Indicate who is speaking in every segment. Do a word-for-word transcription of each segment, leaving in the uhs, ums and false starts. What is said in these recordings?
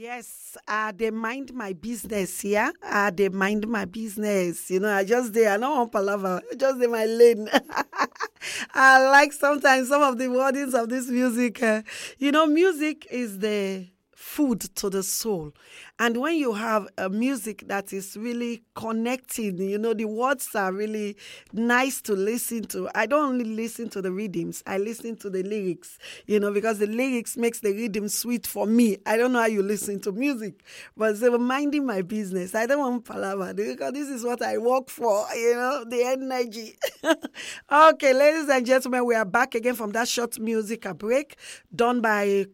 Speaker 1: Yes, uh, they mind my business, yeah? Uh, they mind my business. You know, I just there, I don't want palaver, just in my lane. I like sometimes some of the wordings of this music. Uh, you know, music is the food to the soul. And when you have a music that is really connecting, you know, the words are really nice to listen to. I don't only listen to the rhythms, I listen to the lyrics, you know, because the lyrics makes the rhythm sweet for me. I don't know how you listen to music, but they were minding my business. I don't want palaver because this is what I work for, you know, the energy. Okay, ladies and gentlemen, we are back again from that short music break done by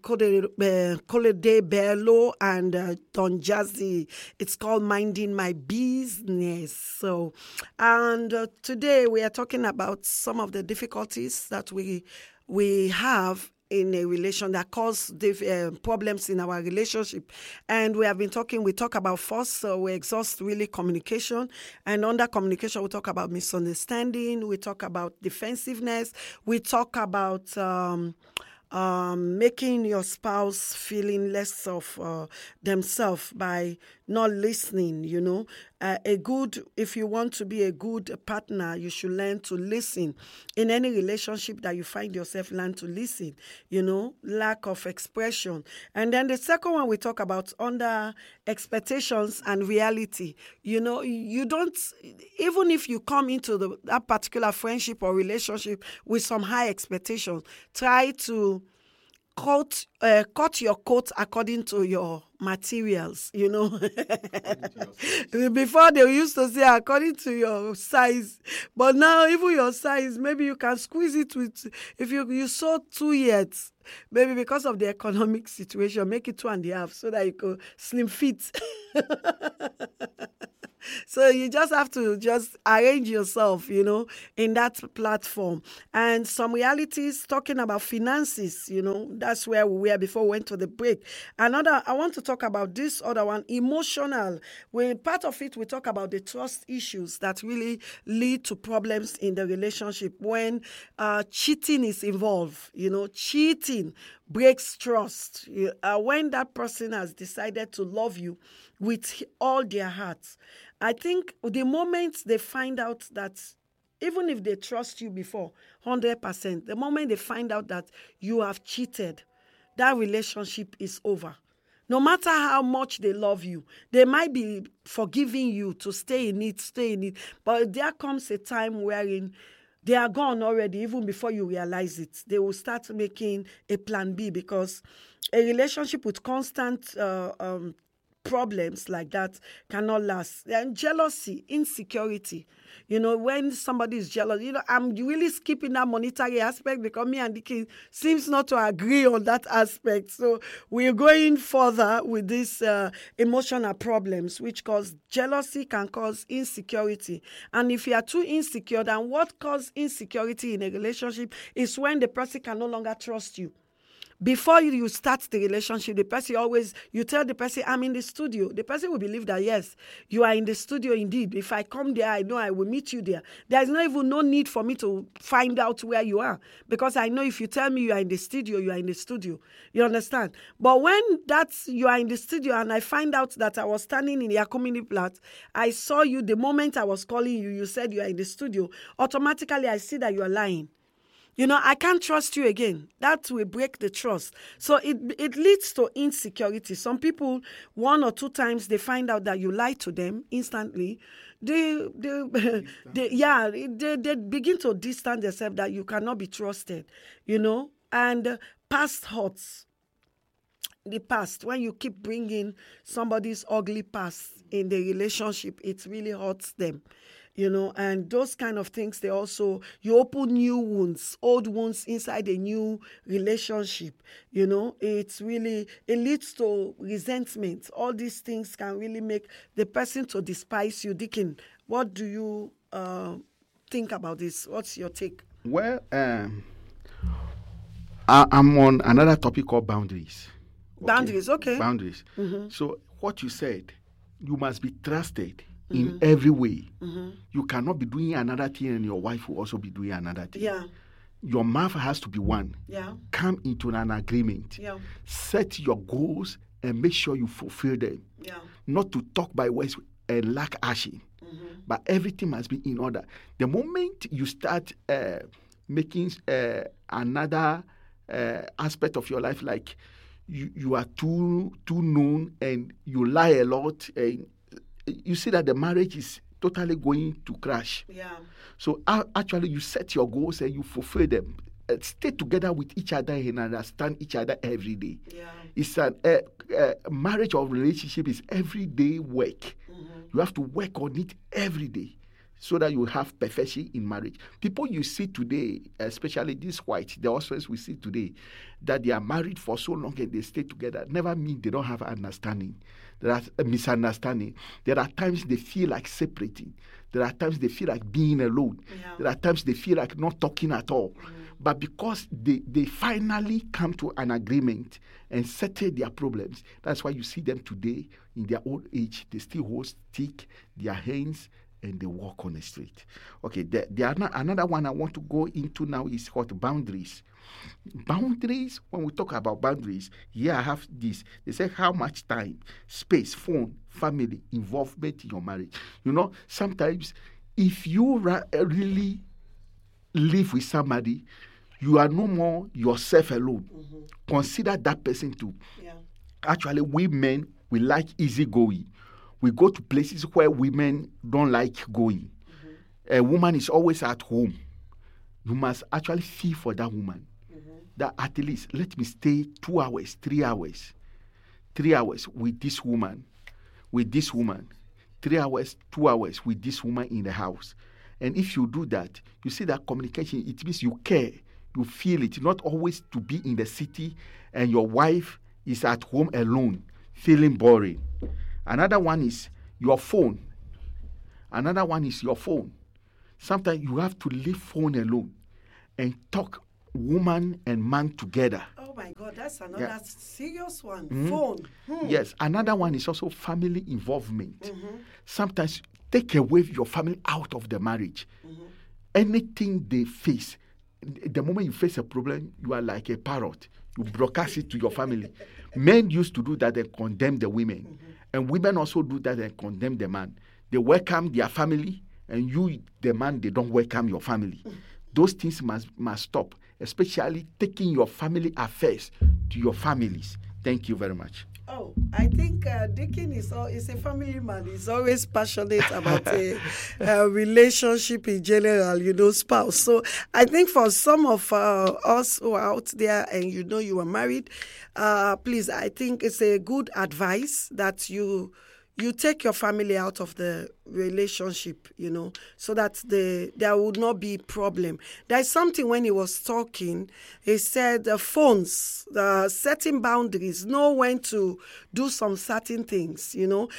Speaker 1: Kolede Bello and uh, Don Jazzy. It's called Minding My Business. So, and uh, today we are talking about some of the difficulties that we we have in a relation that cause diff- uh, problems in our relationship. And we have been talking, we talk about first, so we exhaust really communication. And under communication, we talk about misunderstanding, we talk about defensiveness, we talk about um, um, making your spouse feeling less of uh, themselves by not listening, you know. Uh, a good, if you want to be a good partner, you should learn to listen. In any relationship that you find yourself, learn to listen, you know, lack of expression. And then the second one we talk about under expectations and reality. You know, you don't, even if you come into the, that particular friendship or relationship with some high expectations, try to cut uh, cut your coat according to your materials, you know. Before they used to say according to your size, but now even your size, maybe you can squeeze it with, if you you sew two years, maybe because of the economic situation, make it two and a half so that you could slim fit. So you just have to just arrange yourself, you know, in that platform. And some realities talking about finances, you know, that's where we were before we went to the break. Another, I want to talk about this other one, emotional. When part of it, we talk about the trust issues that really lead to problems in the relationship when uh, cheating is involved, you know, cheating breaks trust. You- Uh, when that person has decided to love you with all their hearts, I think the moment they find out that even if they trust you before, one hundred percent, the moment they find out that you have cheated, that relationship is over. No matter how much they love you, they might be forgiving you to stay in it, stay in it. But there comes a time wherein they are gone already, even before you realize it. They will start making a plan B because a relationship with constant uh, um, problems like that cannot last. And jealousy, insecurity. You know, when somebody is jealous, you know, I'm really skipping that monetary aspect because me and the king seems not to agree on that aspect. So we're going further with these uh, emotional problems, which cause jealousy, can cause insecurity. And if you are too insecure, then what causes insecurity in a relationship is when the person can no longer trust you. Before you you start the relationship, the person always, you tell the person, I'm in the studio. The person will believe that, yes, you are in the studio indeed. If I come there, I know I will meet you there. There is not even no need for me to find out where you are because I know if you tell me you are in the studio, you are in the studio. You understand? But when that's, you are in the studio and I find out that I was standing in the community plat, I saw you the moment I was calling you, you said you are in the studio, automatically I see that you are lying. You know, I can't trust you again. That will break the trust. So it it leads to insecurity. Some people, one or two times, they find out that you lie to them instantly. They, they, they yeah, they, they begin to distance themselves that you cannot be trusted, you know. And uh, past hurts. The past, when you keep bringing somebody's ugly past in the relationship, it really hurts them. You know, and those kind of things, they also, you open new wounds, old wounds inside a new relationship. You know, it's really, it leads to resentment. All these things can really make the person to despise you. Deacon, what do you uh, think about this? What's your take?
Speaker 2: Well, um, I, I'm on another topic called boundaries. Okay?
Speaker 1: Boundaries, okay.
Speaker 2: Boundaries. Mm-hmm. So what you said, you must be trusted in mm-hmm. every way. Mm-hmm. You cannot be doing another thing and your wife will also be doing another thing.
Speaker 1: Yeah.
Speaker 2: your mouth has to be one.
Speaker 1: Yeah.
Speaker 2: Come into an agreement.
Speaker 1: Yeah.
Speaker 2: Set your goals and make sure you fulfill them.
Speaker 1: Yeah.
Speaker 2: Not to talk by words and lack action. Mm-hmm. But everything must be in order. The moment you start uh, making uh, another uh, aspect of your life, like you, you are too too known and you lie a lot, and you see that the marriage is totally going to crash.
Speaker 1: Yeah.
Speaker 2: So uh, actually, you set your goals and you fulfill them. Uh, stay together with each other and understand each other every day.
Speaker 1: Yeah.
Speaker 2: It's an uh, uh, marriage or relationship is everyday work. Mm-hmm. You have to work on it every day so that you have perfection in marriage. People you see today, especially these whites, the husbands we see today, that they are married for so long and they stay together, never mean they don't have understanding. There are a misunderstanding. There are times they feel like separating. There are times they feel like being alone. Yeah. There are times they feel like not talking at all. Mm-hmm. But because they, they finally come to an agreement and settle their problems, that's why you see them today in their old age. They still hold stick, their hands, and they walk on the street. Okay, the, the, another one I want to go into now is what? Boundaries. Boundaries, when we talk about boundaries, here I have this. They say how much time, space, phone, family, involvement in your marriage. You know, sometimes if you ra- really live with somebody, you are no more yourself alone. Mm-hmm. Consider that person too. Yeah. Actually, we men, we like easy going. We go to places where women don't like going. Mm-hmm. A woman is always at home. You must actually feel for that woman. Mm-hmm. That at least, let me stay two hours, three hours, three hours with this woman, with this woman, three hours, two hours with this woman in the house. And if you do that, you see that communication, it means you care, you feel it, not always to be in the city and your wife is at home alone, feeling boring. Another one is your phone. Another one is your phone. Sometimes you have to leave phone alone and talk woman and man together.
Speaker 1: Oh my God, that's another
Speaker 2: yeah.
Speaker 1: serious one.
Speaker 2: Mm-hmm.
Speaker 1: Phone. Hmm.
Speaker 2: Yes, another one is also family involvement. Mm-hmm. Sometimes take away your family out of the marriage. Mm-hmm. Anything they face, the moment you face a problem, you are like a parrot. You broadcast it to your family. Men used to do that and condemn the women. Mm-hmm. And women also do that and condemn the man. They welcome their family, and you, the man, they don't welcome your family. Mm-hmm. Those things must, must stop, especially taking your family affairs to your families. Thank you very much.
Speaker 1: Oh, I think uh, Deacon is, all, is a family man. He's always passionate about a, a relationship in general, you know, spouse. So I think for some of uh, us who are out there and you know you are married, uh, please, I think it's a good advice that you you take your family out of the relationship, you know, so that the there would not be problem. There's something when he was talking, he said the phones, the setting boundaries, know when to do some certain things, you know.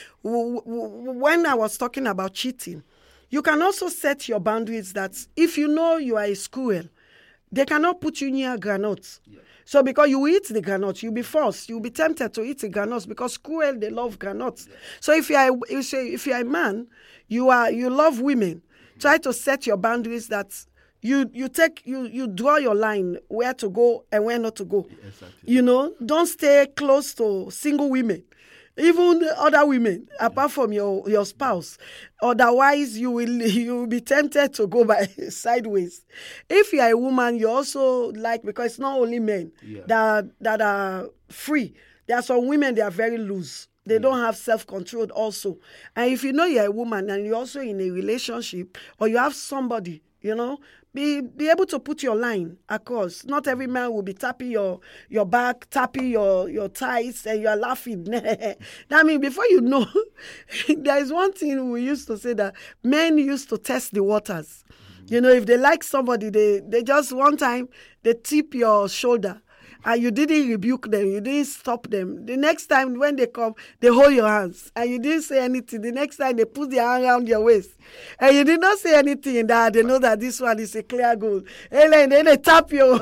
Speaker 1: When I was talking about cheating, you can also set your boundaries that if you know you are a squirrel, they cannot put you near granuts. Yeah. So because you eat the granuts, you'll be forced, you'll be tempted to eat the granuts because squirrel, they love granuts. Yeah. So if you are if you are a man, you are you love women, mm-hmm. try to set your boundaries that you you take you you draw your line where to go and where not to go. Exactly. You know, don't stay close to single women. Even other women, apart from your, your spouse. Otherwise, you will you will be tempted to go by sideways. If you are a woman, you also like, because it's not only men yeah. that, that are free. There are some women, they are very loose. They yeah. don't have self-control also. And if you know you're a woman and you're also in a relationship or you have somebody, you know, Be be able to put your line across. Not every man will be tapping your, your back, tapping your, your thighs, and you're laughing. I mean, before you know, there is one thing we used to say that men used to test the waters. Mm-hmm. You know, if they like somebody, they, they just one time, they tip your shoulder. And you didn't rebuke them, you didn't stop them. The next time when they come, they hold your hands. And you didn't say anything. The next time they put their hand around your waist. And you did not say anything in that. They know that this one is a clear goal. And then they tap you.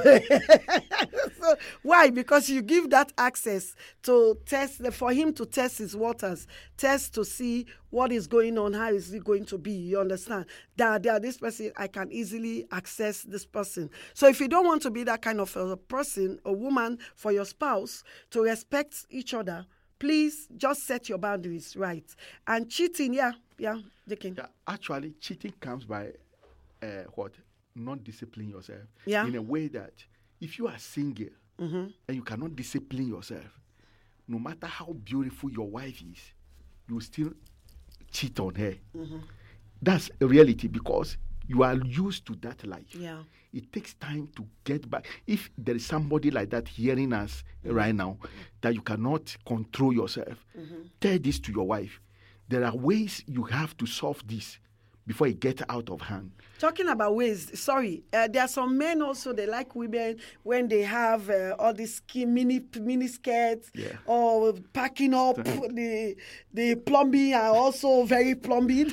Speaker 1: So, why? Because you give that access to test, for him to test his waters. Test to see what is going on, how is it going to be, you understand? That, that this person, I can easily access this person. So if you don't want to be that kind of a person, a woman for your spouse, to respect each other, please just set your boundaries right. And cheating, yeah, yeah, Dickin.
Speaker 2: Yeah, actually, cheating comes by uh, what? Not discipline yourself.
Speaker 1: Yeah.
Speaker 2: In a way that if you are single
Speaker 1: Mm-hmm.
Speaker 2: and you cannot discipline yourself, no matter how beautiful your wife is, you still cheat on her.
Speaker 1: Mm-hmm.
Speaker 2: That's a reality because you are used to that life.
Speaker 1: Yeah.
Speaker 2: It takes time to get back. If there is somebody like that hearing us mm-hmm. right now, that you cannot control yourself, mm-hmm. tell this to your wife. There are ways you have to solve this before it gets out of hand.
Speaker 1: Talking about ways, sorry, uh, there are some men also, they like women when they have uh, all these skin, mini mini skirts
Speaker 2: yeah.
Speaker 1: or packing up. the the plumbing are also very plumbing.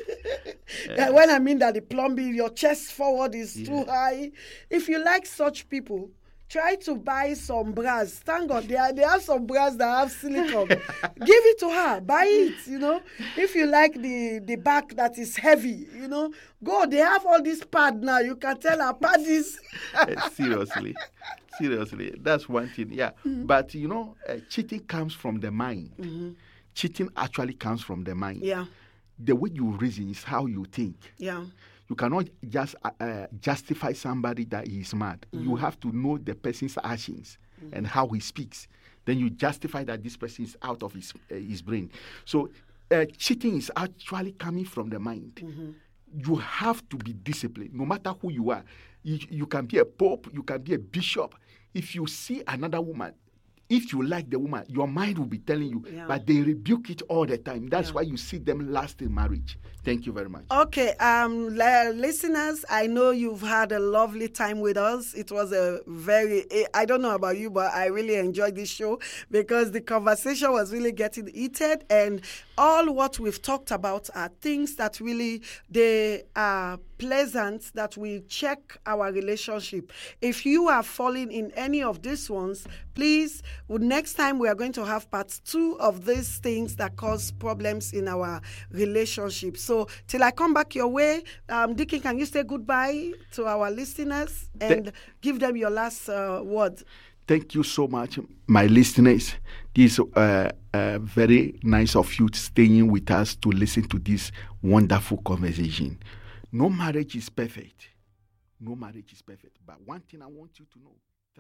Speaker 1: yeah. When I mean that the plumbing, your chest forward is yeah. too high. If you like such people, try to buy some bras. Thank God, they, are, they have some bras that have silicone. Give it to her. Buy it, you know. If you like the, the back that is heavy, you know, go. They have all this pad now. You can tell her pad is...
Speaker 2: Seriously. Seriously. That's one thing, yeah. Mm-hmm. But, you know, uh, cheating comes from the mind. Mm-hmm. Cheating actually comes from the mind.
Speaker 1: Yeah.
Speaker 2: The way you reason is how you think.
Speaker 1: Yeah.
Speaker 2: You cannot just uh, justify somebody that he is mad. Mm-hmm. You have to know the person's actions mm-hmm. and how he speaks. Then you justify that this person is out of his uh, his brain. So uh, cheating is actually coming from the mind. Mm-hmm. You have to be disciplined, no matter who you are. You, you can be a pope, you can be a bishop. If you see another woman, if you like the woman, your mind will be telling you, yeah. but they rebuke it all the time. That's yeah. why you see them last in marriage. Thank you very much.
Speaker 1: Okay, um, l- listeners, I know you've had a lovely time with us. It was a very, I don't know about you, but I really enjoyed this show because the conversation was really getting heated, and all what we've talked about are things that really, they are pleasant, that we check our relationship. If you are falling in any of these ones, please, well, next time we are going to have part two of these things that cause problems in our relationship. So till I come back your way, um, Dickin, can you say goodbye to our listeners and Th- give them your last uh, word?
Speaker 2: Thank you so much, my listeners. This is uh, uh, very nice of you staying with us to listen to this wonderful conversation. No marriage is perfect. No marriage is perfect. But one thing I want you to know,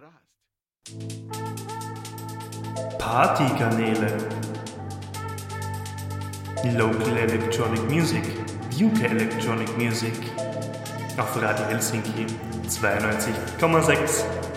Speaker 2: trust.
Speaker 3: Partykanäle. Local Electronic Music, U K Electronic Music. Auf Radio Helsinki zweiundneunzig Komma sechs.